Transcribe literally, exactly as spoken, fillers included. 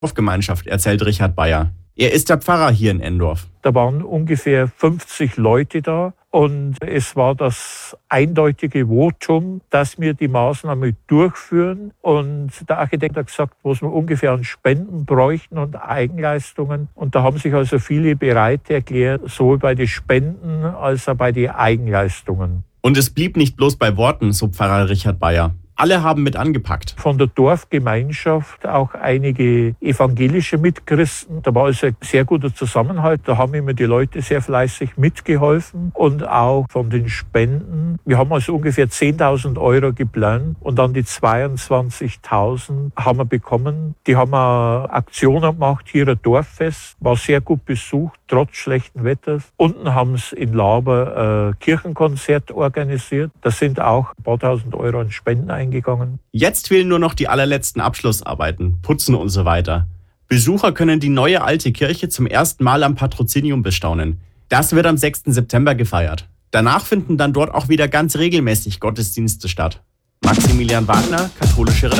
Dorfgemeinschaft, erzählt Richard Bayer. Er ist der Pfarrer hier in Endorf. Da waren ungefähr fünfzig Leute da und es war das eindeutige Votum, dass wir die Maßnahme durchführen. Und der Architekt hat gesagt, was wir ungefähr an Spenden bräuchten und Eigenleistungen. Und da haben sich also viele bereit erklärt, sowohl bei den Spenden als auch bei den Eigenleistungen. Und es blieb nicht bloß bei Worten, so Pfarrer Richard Bayer. Alle haben mit angepackt. Von der Dorfgemeinschaft auch einige evangelische Mitchristen. Da war also ein sehr guter Zusammenhalt. Da haben immer die Leute sehr fleißig mitgeholfen. Und auch von den Spenden. Wir haben also ungefähr zehntausend Euro geplant. Und dann die zweiundzwanzigtausend haben wir bekommen. Die haben eine Aktion gemacht, hier ein Dorffest. War sehr gut besucht, trotz schlechten Wetters. Unten haben sie in Laber ein Kirchenkonzert organisiert. Da sind auch ein paar tausend Euro an Spenden eingegangen. Jetzt fehlen nur noch die allerletzten Abschlussarbeiten, Putzen und so weiter. Besucher können die neue alte Kirche zum ersten Mal am Patrozinium bestaunen. Das wird am sechsten September gefeiert. Danach finden dann dort auch wieder ganz regelmäßig Gottesdienste statt. Maximilian Wagner, katholische Redaktion.